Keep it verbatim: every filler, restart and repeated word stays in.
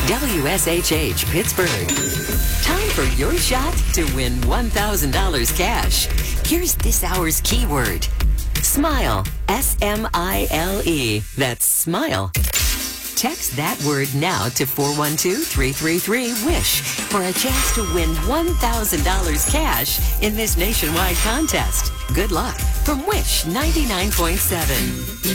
W S H H Pittsburgh. Time for your shot to win one thousand dollars cash. Here's this hour's keyword. Smile. S M I L E. That's smile. Text that word now to four one two, three three three, WISH for a chance to win one thousand dollars cash in this nationwide contest. Good luck from Wish ninety-nine point seven.